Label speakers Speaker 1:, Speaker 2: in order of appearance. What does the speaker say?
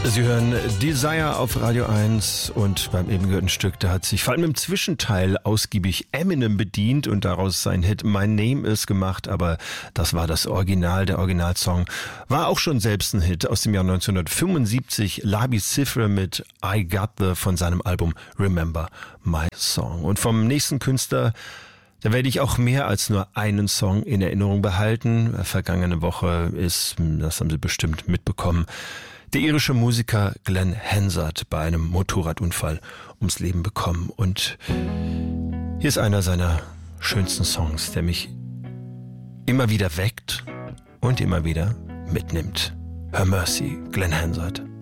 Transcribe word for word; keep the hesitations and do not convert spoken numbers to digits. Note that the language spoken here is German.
Speaker 1: Sie hören Desire auf Radio eins und beim eben gehörten Stück, da hat sich vor allem im Zwischenteil ausgiebig Eminem bedient und daraus sein Hit My Name Is gemacht, aber das war das Original, der Originalsong. War auch schon selbst ein Hit aus dem Jahr neunzehnhundertfünfundsiebzig, Labi Siffre mit I Got The von seinem Album Remember My Song. Und vom nächsten Künstler, da werde ich auch mehr als nur einen Song in Erinnerung behalten. Vergangene Woche ist, das haben Sie bestimmt mitbekommen, der irische Musiker Glenn Hansard bei einem Motorradunfall ums Leben bekommen. Und hier ist einer seiner schönsten Songs, der mich immer wieder weckt und immer wieder mitnimmt. Her Mercy, Glenn Hansard.